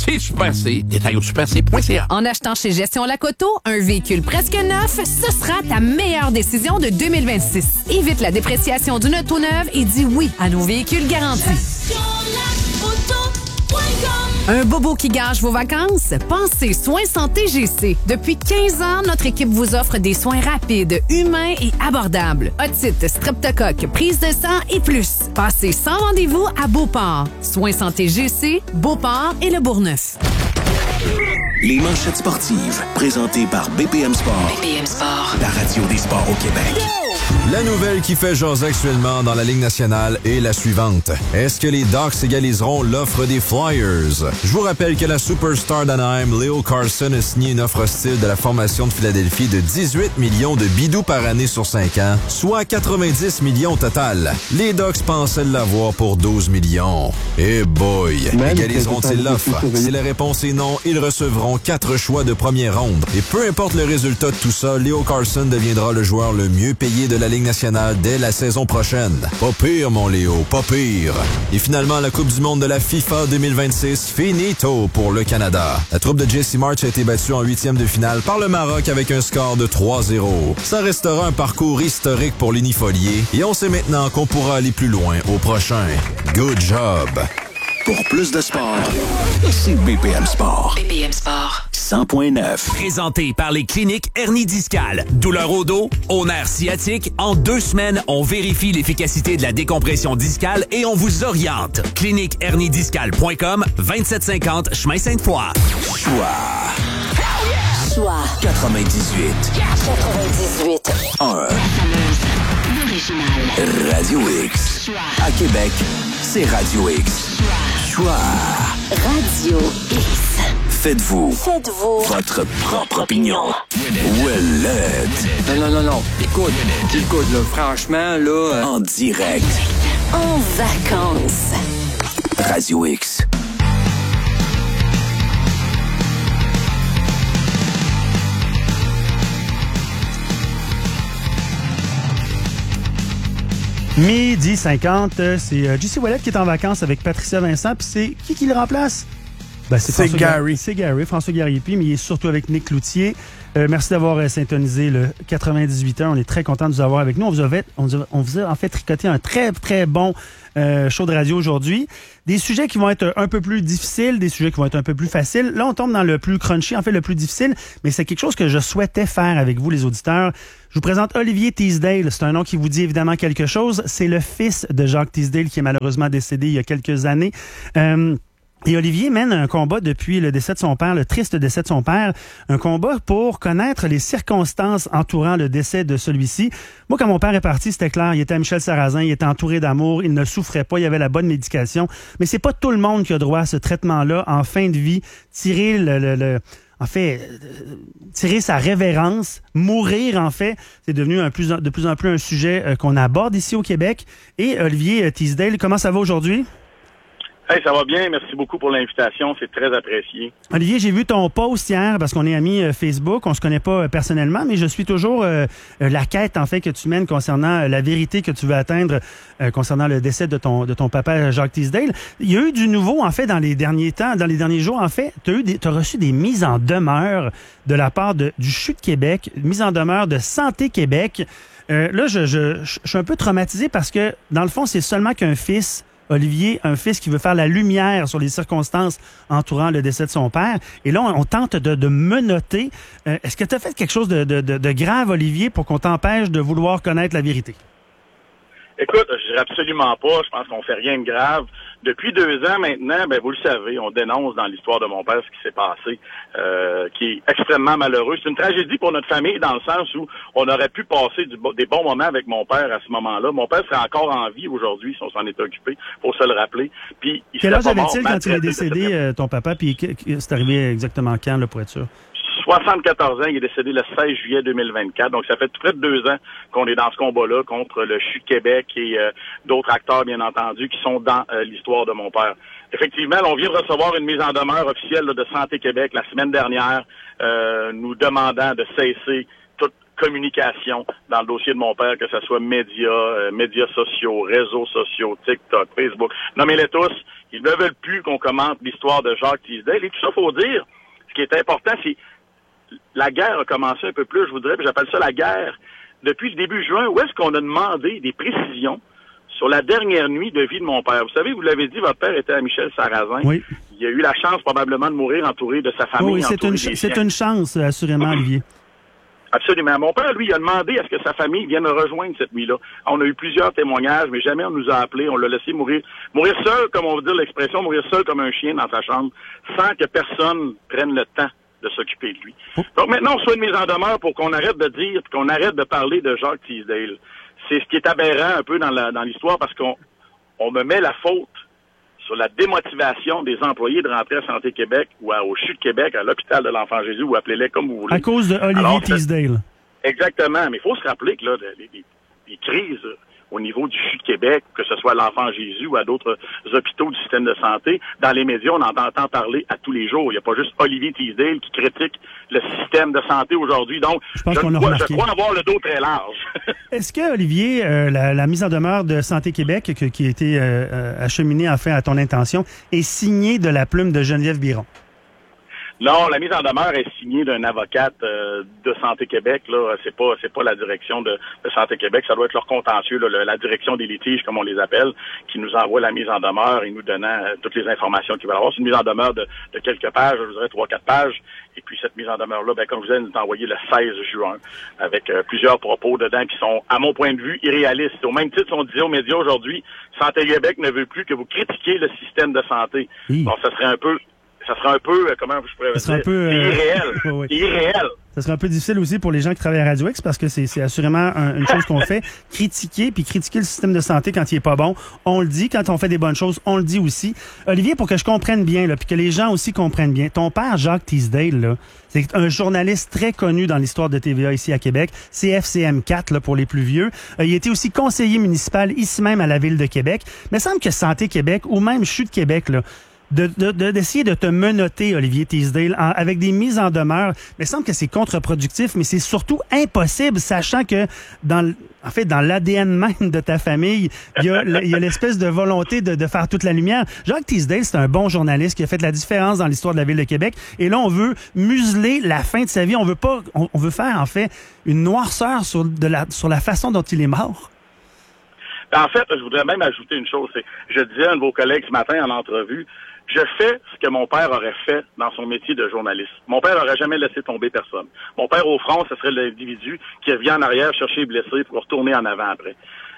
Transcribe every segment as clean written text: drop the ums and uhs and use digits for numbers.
C'est Super C. Détail au superc.ca. En achetant chez Gestion Lacoto, un véhicule presque neuf, ce sera ta meilleure décision de 2026. Évite la dépréciation d'une auto neuve et dis oui à nos véhicules garantis. Un bobo qui gâche vos vacances? Pensez Soins Santé GC. Depuis 15 ans, notre équipe vous offre des soins rapides, humains et abordables. Otite, streptocoque, prise de sang et plus. Passez sans rendez-vous à Beauport. Soins Santé GC, Beauport et Le Bourgneuf. Les manchettes sportives, présentées par BPM Sport. BPM Sport. La radio des sports au Québec. La nouvelle qui fait jaser actuellement dans la Ligue nationale est la suivante. Est-ce que les Ducks égaliseront l'offre des Flyers? Je vous rappelle que la superstar d'Anaheim, Leo Carlsson, a signé une offre hostile de la formation de Philadelphie de 18 millions de bidous par année sur 5 ans, soit 90 millions au total. Les Ducks pensaient l'avoir pour 12 millions. Et boy, égaliseront-ils l'offre? Si la réponse est non, ils recevront 4 choix de première ronde. Et peu importe le résultat de tout ça, Leo Carlsson deviendra le joueur le mieux payé de la Ligue nationale dès la saison prochaine. Pas pire, mon Léo, pas pire. Et finalement, la Coupe du monde de la FIFA 2026, finito pour le Canada. La troupe de Jesse March a été battue en 8e de finale par le Maroc avec un score de 3-0. Ça restera un parcours historique pour l'unifolié et on sait maintenant qu'on pourra aller plus loin au prochain. Good job! Pour plus de sport, c'est BPM Sport. BPM Sport. 100.9. Présenté par les cliniques hernie discale. Douleur au dos, au nerf sciatique. En 2 semaines, on vérifie l'efficacité de la décompression discale et on vous oriente. cliniqueherniediscale.com, 2750 chemin Sainte-Foy. Choix 98. 1. L'original. Radio X. À Québec, c'est Radio X. Choix. Radio X. Faites-vous votre propre opinion. Well, Non. Écoute, là, franchement, là... En direct. En vacances. Radio X. Midi 50, c'est JC Ouellet qui est en vacances avec Patricia Vincent. Puis c'est qui le remplace? Ben, c'est Gary. C'est Gary, François Gariépy, mais il est surtout avec Nick Cloutier. Merci d'avoir syntonisé le 98 heures. On est très content de vous avoir avec nous. On vous a en fait tricoté un très, très bon show de radio aujourd'hui. Des sujets qui vont être un peu plus difficiles, des sujets qui vont être un peu plus faciles. Là, on tombe dans le plus crunchy, en fait, le plus difficile, mais c'est quelque chose que je souhaitais faire avec vous, les auditeurs. Je vous présente Olivier Teasdale. C'est un nom qui vous dit évidemment quelque chose. C'est le fils de Jacques Teasdale qui est malheureusement décédé il y a quelques années. Et Olivier mène un combat depuis le décès de son père, le triste décès de son père, un combat pour connaître les circonstances entourant le décès de celui-ci. Moi, quand mon père est parti, c'était clair, il était à Michel Sarrazin, il était entouré d'amour, il ne souffrait pas, il avait la bonne médication. Mais c'est pas tout le monde qui a droit à ce traitement-là en fin de vie. Tirer tirer sa révérence, mourir, en fait, c'est devenu de plus en plus un sujet qu'on aborde ici au Québec. Et Olivier Teasdale, comment ça va aujourd'hui? Hey, ça va bien. Merci beaucoup pour l'invitation. C'est très apprécié. Olivier, j'ai vu ton post hier parce qu'on est amis Facebook. On se connaît pas personnellement, mais je suis toujours la quête, en fait, que tu mènes concernant la vérité que tu veux atteindre concernant le décès de ton papa Jacques Teasdale. Il y a eu du nouveau, en fait, dans les derniers jours, en fait. T'as reçu des mises en demeure de la part du CHU de Québec, mise en demeure de Santé Québec. Là, je suis un peu traumatisé parce que, dans le fond, c'est seulement qu'un fils, Olivier, un fils qui veut faire la lumière sur les circonstances entourant le décès de son père. Et là, on tente de menotter. Est-ce que tu as fait quelque chose de grave, Olivier, pour qu'on t'empêche de vouloir connaître la vérité? Écoute, je dirais absolument pas. Je pense qu'on fait rien de grave. Depuis 2 ans maintenant, vous le savez, on dénonce dans l'histoire de mon père ce qui s'est passé, qui est extrêmement malheureux. C'est une tragédie pour notre famille dans le sens où on aurait pu passer des bons moments avec mon père à ce moment-là. Mon père serait encore en vie aujourd'hui si on s'en est occupé, faut se le rappeler. Puis quel âge avait-il quand il est décédé, ton papa? Puis c'est arrivé exactement quand, là, pour être sûr? 74 ans, il est décédé le 16 juillet 2024. Donc, ça fait tout près de 2 ans qu'on est dans ce combat-là contre le CHU de Québec et d'autres acteurs, bien entendu, qui sont dans l'histoire de mon père. Effectivement, on vient de recevoir une mise en demeure officielle de Santé Québec la semaine dernière, nous demandant de cesser toute communication dans le dossier de mon père, que ce soit médias sociaux, réseaux sociaux, TikTok, Facebook. Nommez-les tous. Ils ne veulent plus qu'on commente l'histoire de Jacques Teasdale. Et tout ça, faut dire, ce qui est important, c'est la guerre a commencé un peu plus, je vous dirais, puis j'appelle ça la guerre. Depuis le début juin, où est-ce qu'on a demandé des précisions sur la dernière nuit de vie de mon père? Vous savez, vous l'avez dit, votre père était à Michel-Sarrazin. Oui. Il a eu la chance probablement de mourir entouré de sa famille. Oui, c'est une chance, assurément, Olivier. Absolument. Mon père, lui, il a demandé à ce que sa famille vienne le rejoindre cette nuit-là. On a eu plusieurs témoignages, mais jamais on nous a appelés. On l'a laissé mourir seul, comme on veut dire l'expression, mourir seul comme un chien dans sa chambre, sans que personne prenne le temps de s'occuper de lui. Donc maintenant, on soit une mise en demeure pour qu'on arrête de dire, qu'on arrête de parler de Jacques Teasdale. C'est ce qui est aberrant un peu dans l'histoire, parce qu'on me met la faute sur la démotivation des employés de rentrer à Santé Québec ou au CHU de Québec, à l'hôpital de l'Enfant-Jésus, ou appelez-les comme vous voulez. À cause de Olivier Teasdale. Exactement. Mais il faut se rappeler que là, les crises au niveau du CHU de Québec, que ce soit à l'Enfant-Jésus ou à d'autres hôpitaux du système de santé, dans les médias, on en entend parler à tous les jours. Il n'y a pas juste Olivier Teasdale qui critique le système de santé aujourd'hui. Donc, je crois avoir le dos très large. Est-ce que, Olivier, la mise en demeure de Santé Québec, qui a été acheminée enfin à ton intention, est signée de la plume de Geneviève Biron? Non, la mise en demeure est signée d'un avocate de Santé Québec. Là, c'est pas la direction de Santé Québec. Ça doit être leur contentieux, là, la direction des litiges, comme on les appelle, qui nous envoie la mise en demeure et nous donnant toutes les informations qu'il va avoir. C'est une mise en demeure de quelques pages, je vous dirais 3-4 pages. Et puis cette mise en demeure-là, comme je vous ai dit, nous est envoyée le 16 juin, avec plusieurs propos dedans qui sont, à mon point de vue, irréalistes. Au même titre, on disait aux médias aujourd'hui, Santé Québec ne veut plus que vous critiquiez le système de santé. Oui. Donc, ça serait un peu, comment je pourrais dire, irréel. Irréel. Ça serait un peu difficile aussi pour les gens qui travaillent à Radio X, parce que c'est assurément une chose qu'on fait. Critiquer le système de santé quand il est pas bon, on le dit. Quand on fait des bonnes choses, on le dit aussi. Olivier, pour que je comprenne bien, puis que les gens aussi comprennent bien, ton père, Jacques Teasdale, là, c'est un journaliste très connu dans l'histoire de TVA ici à Québec. C'est FCM4, là, pour les plus vieux. Il a été aussi conseiller municipal ici même à la Ville de Québec. Mais il semble que Santé Québec, ou même CHU de Québec, là, d'essayer de te menotter, Olivier Teasdale, avec des mises en demeure. Mais il semble que c'est contre-productif, mais c'est surtout impossible, sachant que dans l'ADN même de ta famille, il y a l'espèce de volonté de faire toute la lumière. Jacques Teasdale, c'est un bon journaliste qui a fait la différence dans l'histoire de la Ville de Québec. Et là, on veut museler la fin de sa vie. On veut faire, en fait, une noirceur sur la façon dont il est mort. En fait, je voudrais même ajouter une chose. Je disais à un de vos collègues ce matin en entrevue, je fais ce que mon père aurait fait dans son métier de journaliste. Mon père n'aurait jamais laissé tomber personne. Mon père, au front, ce serait l'individu qui revient en arrière chercher les blessés pour retourner en avant après.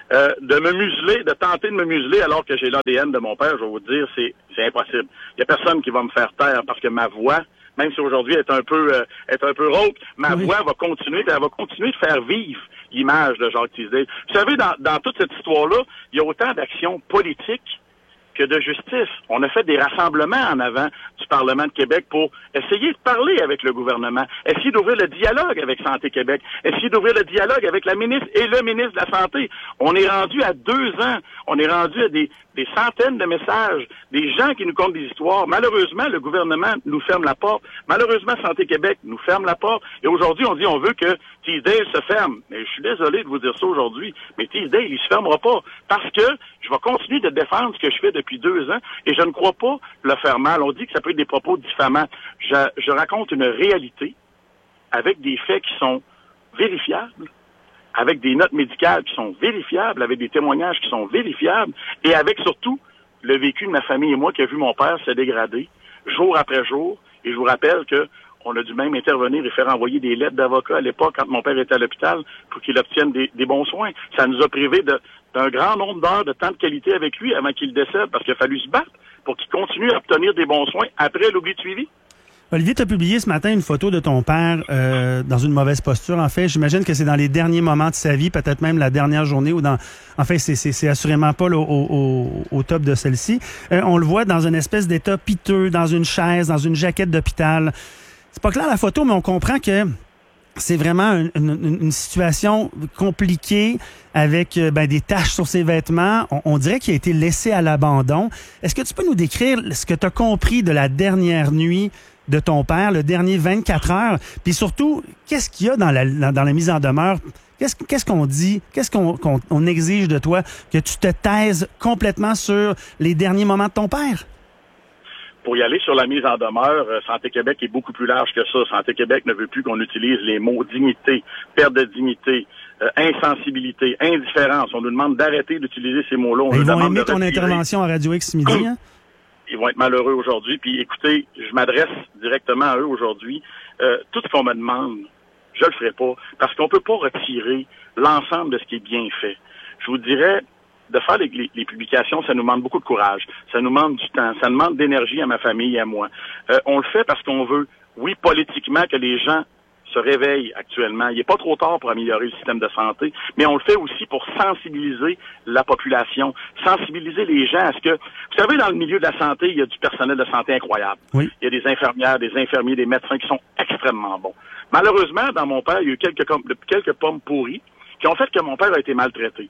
De me museler, de tenter de me museler alors que j'ai l'ADN de mon père, je vais vous dire, c'est impossible. Il n'y a personne qui va me faire taire parce que ma voix, même si aujourd'hui elle est un peu rauque, ma voix va continuer, elle va continuer de faire vivre l'image de Jacques Teasdale. Vous savez, dans toute cette histoire-là, il y a autant d'actions politiques que de justice. On a fait des rassemblements en avant du Parlement de Québec pour essayer de parler avec le gouvernement, essayer d'ouvrir le dialogue avec Santé Québec, essayer d'ouvrir le dialogue avec la ministre et le ministre de la Santé. On est rendu à 2 ans, on est rendu à des centaines de messages, des gens qui nous content des histoires. Malheureusement, le gouvernement nous ferme la porte. Malheureusement, Santé Québec nous ferme la porte. Et aujourd'hui, on dit on veut que Teasdale se ferme. Mais je suis désolé de vous dire ça aujourd'hui, mais Teasdale, il se fermera pas. Parce que je vais continuer de défendre ce que je fais depuis 2 ans et je ne crois pas le faire mal. On dit que ça peut être des propos diffamants. Je raconte une réalité avec des faits qui sont vérifiables, avec des notes médicales qui sont vérifiables, avec des témoignages qui sont vérifiables, et avec surtout le vécu de ma famille et moi qui a vu mon père se dégrader jour après jour. Et je vous rappelle que on a dû même intervenir et faire envoyer des lettres d'avocat à l'époque quand mon père était à l'hôpital pour qu'il obtienne des bons soins. Ça nous a privés d'un grand nombre d'heures de temps de qualité avec lui avant qu'il décède, parce qu'il a fallu se battre pour qu'il continue à obtenir des bons soins après l'oubli de suivi. Olivier, tu as publié ce matin une photo de ton père dans une mauvaise posture. En fait, j'imagine que c'est dans les derniers moments de sa vie, peut-être même la dernière journée, ou en fait, c'est assurément pas là, au top de celle-ci. On le voit dans une espèce d'état piteux, dans une chaise, dans une jaquette d'hôpital. C'est pas clair la photo, mais on comprend que c'est vraiment une situation compliquée avec des taches sur ses vêtements. On dirait qu'il a été laissé à l'abandon. Est-ce que tu peux nous décrire ce que tu as compris de la dernière nuit de ton père, le dernier 24 heures? Puis surtout, qu'est-ce qu'il y a dans la mise en demeure? Qu'est-ce qu'on dit? Qu'est-ce qu'on exige de toi? Que tu te taises complètement sur les derniers moments de ton père? Pour y aller sur la mise en demeure, Santé Québec est beaucoup plus large que ça. Santé Québec ne veut plus qu'on utilise les mots dignité, perte de dignité, insensibilité, indifférence. On nous demande d'arrêter d'utiliser ces mots-là. Ils vont aimer ton intervention à Radio X midi, hein? Ils vont être malheureux aujourd'hui. Puis écoutez, je m'adresse directement à eux aujourd'hui. Tout ce qu'on me demande, je le ferai pas, parce qu'on peut pas retirer l'ensemble de ce qui est bien fait. Je vous dirais, de faire les publications, ça nous demande beaucoup de courage, ça nous demande du temps, ça demande d'énergie à ma famille et à moi. On le fait parce qu'on veut, oui, politiquement, que les gens se réveillent actuellement. Il n'est pas trop tard pour améliorer le système de santé, mais on le fait aussi pour sensibiliser la population, sensibiliser les gens à ce que... Vous savez, dans le milieu de la santé, il y a du personnel de santé incroyable. Oui. Il y a des infirmières, des infirmiers, des médecins qui sont extrêmement bons. Malheureusement, dans mon père, il y a eu quelques pommes pourries qui ont fait que mon père a été maltraité.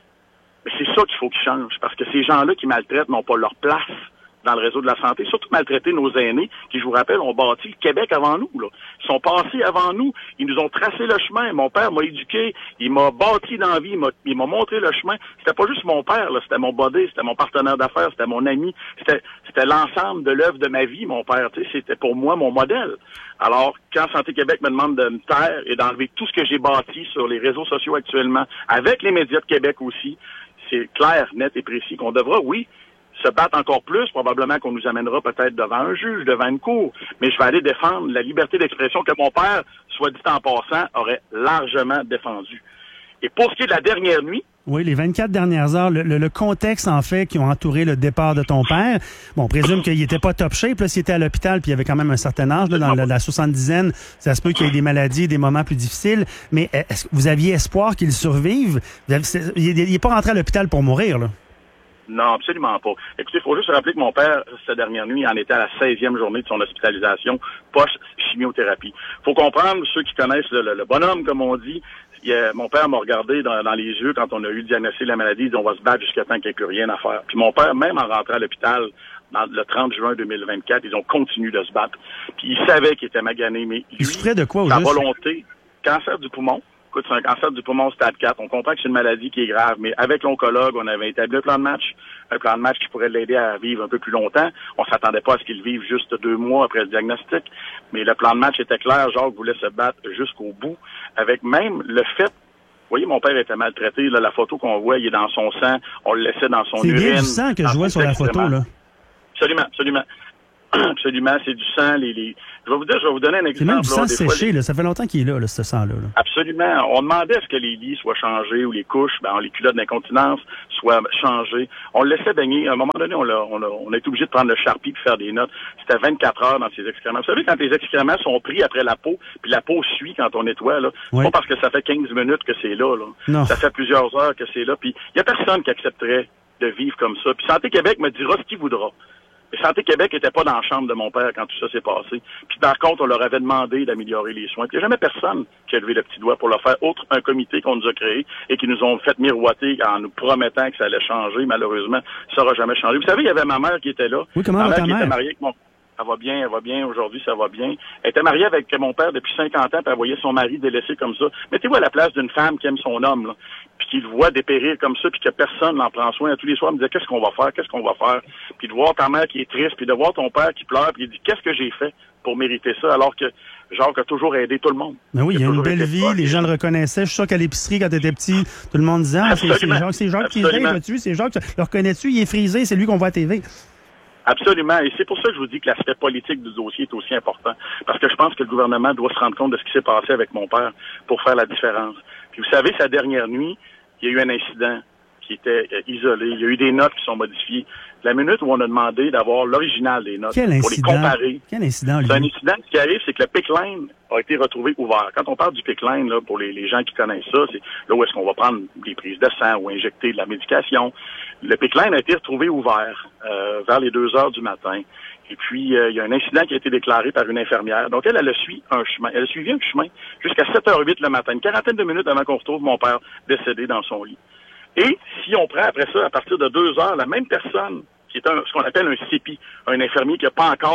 Mais c'est ça qu'il faut qu'il change, parce que ces gens-là qui maltraitent n'ont pas leur place dans le réseau de la santé, surtout maltraiter nos aînés, qui, je vous rappelle, ont bâti le Québec avant nous, là. Ils sont passés avant nous, ils nous ont tracé le chemin. Mon père m'a éduqué, il m'a bâti dans la vie, il m'a montré le chemin. C'était pas juste mon père, là, c'était mon body, c'était mon partenaire d'affaires, c'était mon ami, c'était l'ensemble de l'œuvre de ma vie, mon père, tu sais, c'était pour moi mon modèle. Alors, quand Santé Québec me demande de me taire et d'enlever tout ce que j'ai bâti sur les réseaux sociaux actuellement, avec les médias de Québec aussi, c'est clair, net et précis qu'on devra, oui, se battre encore plus, probablement qu'on nous amènera peut-être devant un juge, devant une cour, mais je vais aller défendre la liberté d'expression que mon père, soit dit en passant, aurait largement défendu. Et pour ce qui est de la dernière nuit... Oui, les 24 dernières heures, le contexte, en fait, qui ont entouré le départ de ton père, bon, on présume qu'il était pas top shape, là, s'il était à l'hôpital, puis il avait quand même un certain âge, là, dans la 70aine, ça se peut qu'il y ait des maladies, des moments plus difficiles, mais est-ce que vous aviez espoir qu'il survive? Il n'est pas rentré à l'hôpital pour mourir, là? Non, absolument pas. Écoutez, il faut juste se rappeler que mon père, cette dernière nuit, en était à la 16e journée de son hospitalisation post-chimiothérapie. Faut comprendre, ceux qui connaissent le bonhomme, comme on dit, mon père m'a regardé dans les yeux quand on a eu diagnostiqué la maladie, il dit on va se battre jusqu'à temps qu'il n'y ait plus rien à faire. Puis mon père, même en rentrant à l'hôpital, le 30 juin 2024, ils ont continué de se battre. Puis il savait qu'il était magané, mais lui, il souffrait de quoi, sa volonté, cancer du poumon. Écoute, c'est un cancer du poumon stade 4. On comprend que c'est une maladie qui est grave, mais avec l'oncologue, on avait établi un plan de match qui pourrait l'aider à vivre un peu plus longtemps. On s'attendait pas à ce qu'il vive juste 2 mois après le diagnostic, mais le plan de match était clair. Jacques voulait se battre jusqu'au bout, avec même le fait... Vous voyez, mon père était maltraité. Là, la photo qu'on voit, il est dans son sang. On le laissait dans son urine. C'est bien du sang que je vois sur la photo, là. Absolument, absolument. Absolument, c'est du sang. Je vais vous donner un exemple. C'est même du sang séché, là. Ça fait longtemps qu'il est là, ce sang-là. Là. Absolument. On demandait à ce que les lits soient changés ou les couches, les culottes d'incontinence soient changées. On le laissait baigner. À un moment donné, on a été obligé de prendre le Sharpie et faire des notes. C'était 24 heures dans ces excréments. Vous savez, quand les excréments sont pris après la peau, puis la peau suit quand on nettoie, là, c'est pas parce que ça fait 15 minutes que c'est là. Non. Ça fait plusieurs heures que c'est là. Puis il y a personne qui accepterait de vivre comme ça. Puis Santé Québec me dira ce qu'il voudra. Et Santé Québec n'était pas dans la chambre de mon père quand tout ça s'est passé. Puis par contre, on leur avait demandé d'améliorer les soins. Puis il n'y a jamais personne qui a levé le petit doigt pour le faire, autre un comité qu'on nous a créé et qui nous ont fait miroiter en nous promettant que ça allait changer. Malheureusement, ça n'aura jamais changé. Vous savez, il y avait ma mère qui était là. Oui, comment va ta mère? Était mariée avec mon... Elle va bien. Aujourd'hui, ça va bien. Elle était mariée avec mon père depuis 50 ans, puis elle voyait son mari délaissé comme ça. Mettez-vous à la place d'une femme qui aime son homme, là, puis qui le voit dépérir comme ça, puis que personne n'en prend soin. Tous les soirs, elle me disait, qu'est-ce qu'on va faire? Puis de voir ta mère qui est triste, puis de voir ton père qui pleure, puis il dit, qu'est-ce que j'ai fait pour mériter ça, alors que Jacques a toujours aidé tout le monde. Mais oui, il y a une belle vie, les gens le reconnaissaient. Je suis sûr qu'à l'épicerie, quand tu étais petit, tout le monde disait, c'est Jacques qui est là, c'est Jacques, le reconnais-tu, il est frisé, c'est lui qu'on voit à TV. Absolument. Et c'est pour ça que je vous dis que l'aspect politique du dossier est aussi important. Parce que je pense que le gouvernement doit se rendre compte de ce qui s'est passé avec mon père pour faire la différence. Puis vous savez, sa dernière nuit, il y a eu un incident qui était isolé. Il y a eu des notes qui sont modifiées. La minute où on a demandé d'avoir l'original des notes pour les comparer. Quel incident, c'est un incident qui arrive, c'est que le PICC line a été retrouvé ouvert. Quand on parle du PICC line, là, pour les gens qui connaissent ça, c'est là où est-ce qu'on va prendre des prises de sang ou injecter de la médication. Le PICC line a été retrouvé ouvert vers les 2 heures du matin. Et puis, il y a un incident qui a été déclaré par une infirmière. Donc, elle a suivi un chemin. Elle a suivi un chemin jusqu'à 7h08 le matin, une quarantaine de minutes avant qu'on retrouve mon père décédé dans son lit. Et si on prend après ça, à partir de 2 heures, la même personne qui est ce qu'on appelle un CEPI, un infirmier qui n'a pas encore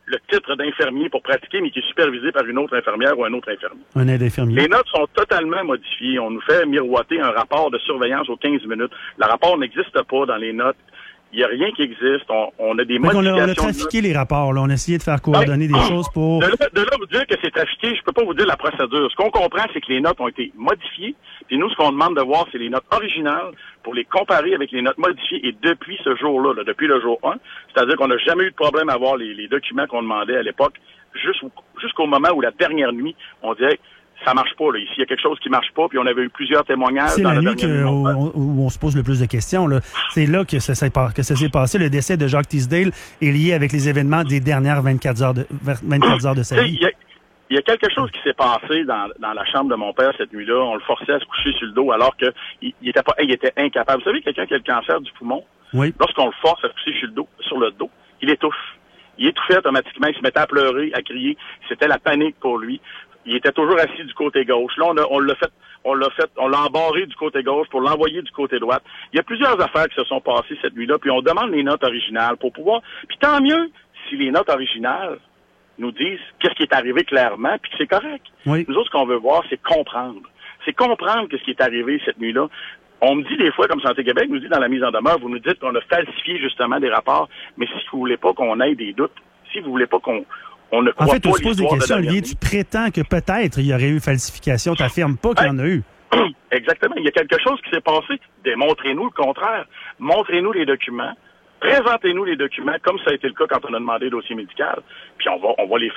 le titre d'infirmier pour pratiquer, mais qui est supervisé par une autre infirmière ou un autre infirmier. Un aide infirmier. Les notes sont totalement modifiées. On nous fait miroiter un rapport de surveillance aux 15 minutes. Le rapport n'existe pas dans les notes. Il n'y a rien qui existe. On a des modifications. On a trafiqué les rapports. Là. On a essayé de faire coordonner des choses pour... De là, vous dire que c'est trafiqué, je peux pas vous dire la procédure. Ce qu'on comprend, c'est que les notes ont été modifiées. Puis nous, ce qu'on demande de voir, c'est les notes originales pour les comparer avec les notes modifiées. Et depuis ce jour-là, depuis le jour 1, c'est-à-dire qu'on n'a jamais eu de problème à voir les documents qu'on demandait à l'époque, jusqu'au moment où la dernière nuit, on disait... Ça marche pas, là. Ici, il y a quelque chose qui marche pas, puis on avait eu plusieurs témoignages. C'est la nuit où on se pose le plus de questions, là. C'est là que ça s'est passé. Le décès de Jacques Teasdale est lié avec les événements des dernières 24 heures de sa vie. Il y a quelque chose qui s'est passé dans la chambre de mon père cette nuit-là. On le forçait à se coucher sur le dos alors que il était incapable. Vous savez, quelqu'un qui a le cancer du poumon, lorsqu'on le force à se coucher sur le dos, il étouffe. Il étouffait automatiquement, il se mettait à pleurer, à crier. C'était la panique pour lui. Il était toujours assis du côté gauche. Là, on l'a embarré du côté gauche pour l'envoyer du côté droit. Il y a plusieurs affaires qui se sont passées cette nuit-là, puis on demande les notes originales pour pouvoir... Puis tant mieux si les notes originales nous disent qu'est-ce qui est arrivé clairement, puis que c'est correct. Oui. Nous autres, ce qu'on veut voir, c'est comprendre. C'est comprendre qu'est-ce qui est arrivé cette nuit-là. On me dit des fois, comme Santé Québec nous dit dans la mise en demeure, vous nous dites qu'on a falsifié justement des rapports, mais si vous voulez pas qu'on ait des doutes, si vous voulez pas on ne croit en fait, pas on se pose des questions, Olivier. Tu prétends que peut-être il y aurait eu falsification. Tu n'affirmes pas qu'il y en a eu. Exactement. Il y a quelque chose qui s'est passé. Démontrez-nous le contraire. Montrez-nous les documents. Présentez-nous les documents, comme ça a été le cas quand on a demandé le dossier médical. Puis on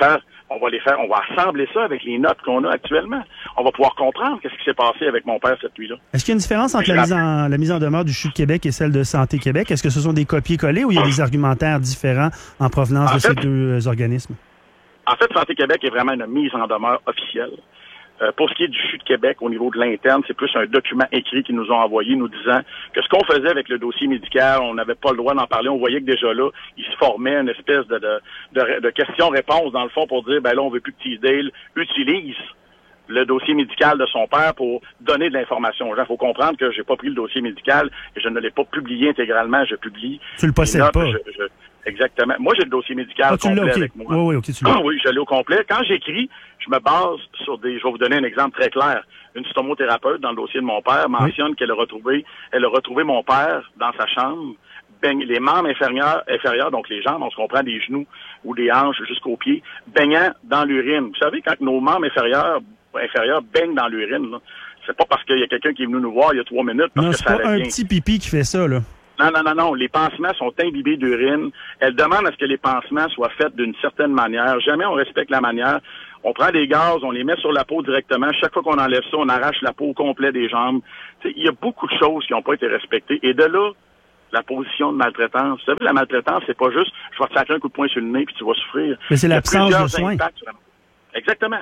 va assembler ça avec les notes qu'on a actuellement. On va pouvoir comprendre qu'est-ce qui s'est passé avec mon père cette nuit-là. Est-ce qu'il y a une différence entre la mise en demeure du CHU de Québec et celle de Santé Québec? Est-ce que ce sont des copier-coller ou il y a des argumentaires différents en provenance de ces deux organismes? En fait, Santé Québec est vraiment une mise en demeure officielle. Pour ce qui est du CHU de Québec, au niveau de l'interne, c'est plus un document écrit qu'ils nous ont envoyé nous disant que ce qu'on faisait avec le dossier médical, on n'avait pas le droit d'en parler. On voyait que déjà là, il se formait une espèce de question-réponse dans le fond pour dire, ben là, on veut plus que Teasdale utilise le dossier médical de son père pour donner de l'information aux gens. Il faut comprendre que j'ai pas pris le dossier médical et je ne l'ai pas publié intégralement. Je publie. Tu le possèdes pas. Exactement. Moi, j'ai le dossier médical complet avec moi. Oui, tu l'as. Oui, je l'ai au complet. Quand j'écris, je me base sur je vais vous donner un exemple très clair. Une stomothérapeute dans le dossier de mon père mentionne qu'elle a retrouvé mon père dans sa chambre. Les membres inférieurs, donc les jambes, on se comprend des genoux ou des hanches jusqu'aux pieds, baignant dans l'urine. Vous savez, quand nos membres inférieurs baignent dans l'urine, là, c'est pas parce qu'il y a quelqu'un qui est venu nous voir il y a 3 minutes. Parce non, que c'est pas un petit pipi qui fait ça, là. Non. Les pansements sont imbibés d'urine. Elle demande à ce que les pansements soient faits d'une certaine manière. Jamais on respecte la manière. On prend des gaz, on les met sur la peau directement. Chaque fois qu'on enlève ça, on arrache la peau au complet des jambes. Il y a beaucoup de choses qui n'ont pas été respectées. Et de là, la position de maltraitance. Vous savez, la maltraitance, c'est pas juste je vais te sacrer un coup de poing sur le nez puis tu vas souffrir. Mais c'est l'absence de soins. Exactement.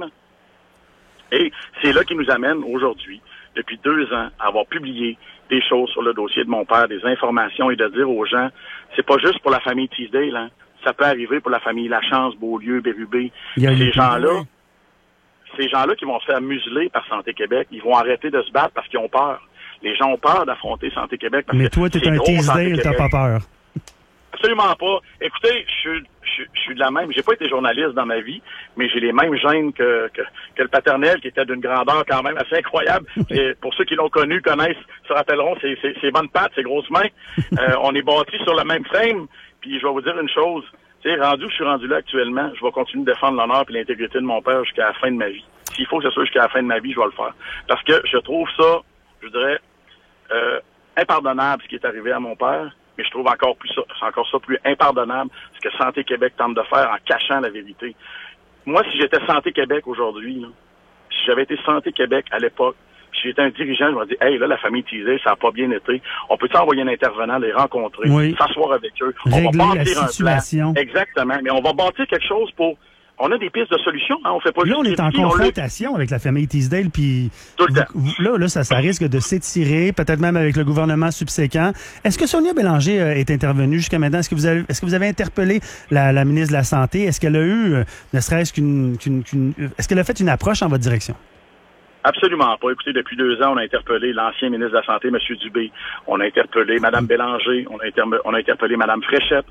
Et c'est là qui nous amène aujourd'hui, depuis 2 ans, à avoir publié des choses sur le dossier de mon père, des informations et de dire aux gens, c'est pas juste pour la famille Teasdale, hein. Ça peut arriver pour la famille Lachance, Beaulieu, Bérubé. Ces gens-là qui vont se faire museler par Santé Québec, ils vont arrêter de se battre parce qu'ils ont peur. Les gens ont peur d'affronter Santé Québec. Mais toi, t'es un Teasdale, t'as pas peur. Absolument pas. Écoutez, je suis de la même. J'ai pas été journaliste dans ma vie, mais j'ai les mêmes gènes que le paternel, qui était d'une grandeur quand même assez incroyable. Et pour ceux qui l'ont connu, connaissent, se rappelleront ses bonnes pattes, ses grosses mains. On est bâtis sur le même frame. Puis je vais vous dire une chose. Tu sais, je suis rendu là actuellement, je vais continuer de défendre l'honneur et l'intégrité de mon père jusqu'à la fin de ma vie. S'il faut que ce soit jusqu'à la fin de ma vie, je vais le faire. Parce que je trouve ça, je dirais, impardonnable ce qui est arrivé à mon père. Mais je trouve encore ça plus impardonnable, ce que Santé Québec tente de faire en cachant la vérité. Moi, si j'étais Santé Québec aujourd'hui, si j'avais été Santé Québec à l'époque, si j'étais un dirigeant, je me dis, hey, là, la famille Teasdale, ça n'a pas bien été. On peut envoyer un intervenant, les rencontrer, s'asseoir avec eux. Régler on va bâtir la situation. Un plan. Exactement. Mais on va bâtir quelque chose pour... On a des pistes de solutions, hein. On fait pas là, juste... on est en confrontation avec la famille Teasdale, puis là, ça risque de s'étirer, peut-être même avec le gouvernement subséquent. Est-ce que Sonia Bélanger est intervenue jusqu'à maintenant? Est-ce que vous avez interpellé la ministre de la Santé? Est-ce qu'elle a eu, ne serait-ce est-ce qu'elle a fait une approche en votre direction? Absolument pas. Écoutez, depuis 2 ans, on a interpellé l'ancien ministre de la Santé, M. Dubé. On a interpellé Mme Bélanger. On a interpellé Mme Fréchette.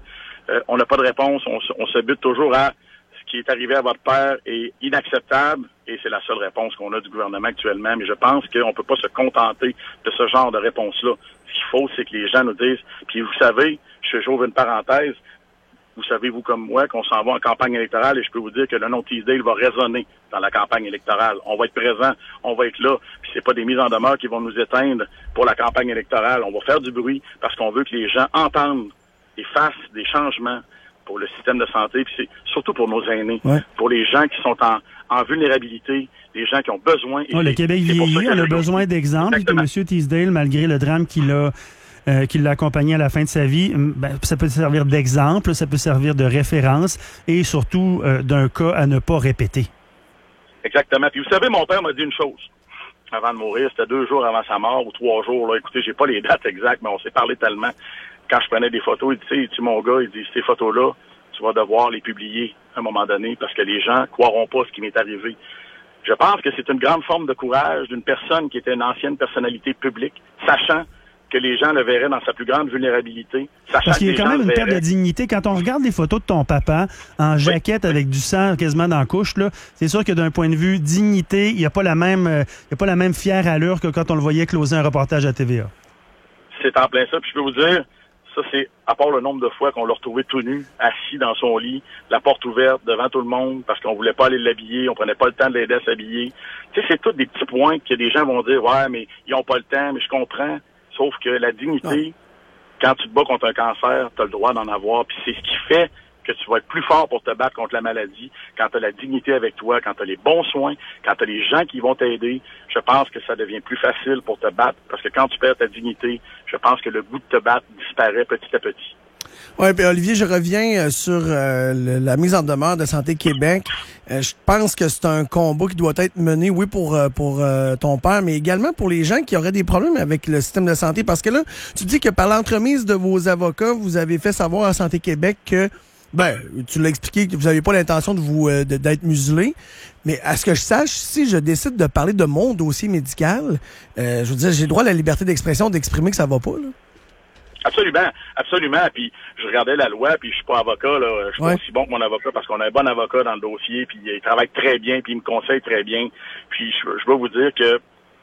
on n'a pas de réponse. On se bute toujours à ce qui est arrivé à votre père est inacceptable et c'est la seule réponse qu'on a du gouvernement actuellement. Mais je pense qu'on peut pas se contenter de ce genre de réponse-là. Ce qu'il faut, c'est que les gens nous disent, puis vous savez, j'ouvre une parenthèse, vous savez, vous comme moi, qu'on s'en va en campagne électorale et je peux vous dire que le nom Teasdale va résonner dans la campagne électorale. On va être présent, on va être là, puis c'est pas des mises en demeure qui vont nous éteindre pour la campagne électorale. On va faire du bruit parce qu'on veut que les gens entendent et fassent des changements pour le système de santé, puis c'est surtout pour nos aînés, pour les gens qui sont en vulnérabilité, les gens qui ont besoin. Le Québec vieillit, on a besoin d'exemples de M. Teasdale, malgré le drame qu'il l'a accompagné à la fin de sa vie. Ça peut servir d'exemple, ça peut servir de référence et surtout d'un cas à ne pas répéter. Exactement. Puis vous savez, mon père m'a dit une chose avant de mourir, c'était 2 jours avant sa mort ou 3 jours. Là. Écoutez, j'ai pas les dates exactes, mais on s'est parlé tellement. Quand je prenais des photos, il dit, mon gars, il dit, ces photos-là, tu vas devoir les publier à un moment donné parce que les gens croiront pas ce qui m'est arrivé. Je pense que c'est une grande forme de courage d'une personne qui était une ancienne personnalité publique, sachant que les gens le verraient dans sa plus grande vulnérabilité. Parce qu'il y a quand même une perte de dignité. Quand on regarde les photos de ton papa en jaquette avec du sang quasiment dans la couche, là, c'est sûr que d'un point de vue dignité, il n'y a pas la même fière allure que quand on le voyait closer un reportage à TVA. C'est en plein ça. Puis je peux vous dire, ça c'est à part le nombre de fois qu'on l'a retrouvé tout nu, assis dans son lit, la porte ouverte devant tout le monde parce qu'on voulait pas aller l'habiller, on prenait pas le temps de l'aider à s'habiller. Tu sais, c'est tous des petits points que des gens vont dire, ouais, mais ils ont pas le temps, mais je comprends. Sauf que la dignité, quand tu te bats contre un cancer, tu as le droit d'en avoir. Puis c'est ce qui fait que tu vas être plus fort pour te battre contre la maladie. Quand tu as la dignité avec toi, quand tu as les bons soins, quand tu as les gens qui vont t'aider, je pense que ça devient plus facile pour te battre. Parce que quand tu perds ta dignité, je pense que le goût de te battre disparaît petit à petit. Oui, puis Olivier, je reviens sur la mise en demeure de Santé Québec. Je pense que c'est un combat qui doit être mené, oui, pour ton père, mais également pour les gens qui auraient des problèmes avec le système de santé. Parce que là, tu dis que par l'entremise de vos avocats, vous avez fait savoir à Santé Québec que, tu l'as expliqué, que vous n'avez pas l'intention de d'être muselé. Mais à ce que je sache, si je décide de parler de mon dossier médical, je veux dire, j'ai le droit à la liberté d'expression, d'exprimer que ça va pas, là. Absolument, absolument. Puis je regardais la loi, puis je suis pas avocat, là. Je suis pas aussi bon que mon avocat parce qu'on a un bon avocat dans le dossier, puis il travaille très bien, puis il me conseille très bien. Puis je veux vous dire que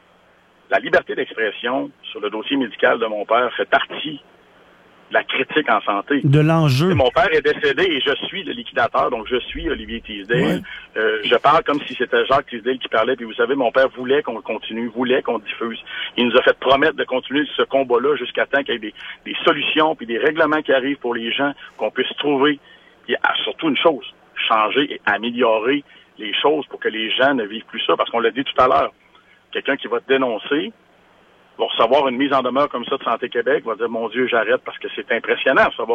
la liberté d'expression sur le dossier médical de mon père fait partie de la critique en santé. De l'enjeu. Mon père est décédé et je suis le liquidateur, donc je suis Olivier Teasdale. Je parle comme si c'était Jacques Teasdale qui parlait, puis vous savez, mon père voulait qu'on continue, voulait qu'on diffuse. Il nous a fait promettre de continuer ce combat-là jusqu'à temps qu'il y ait des solutions puis des règlements qui arrivent pour les gens, qu'on puisse trouver, et surtout une chose, changer et améliorer les choses pour que les gens ne vivent plus ça, parce qu'on l'a dit tout à l'heure, quelqu'un qui va te dénoncer va recevoir une mise en demeure comme ça de Santé Québec, va dire, mon Dieu, j'arrête parce que c'est impressionnant, ça va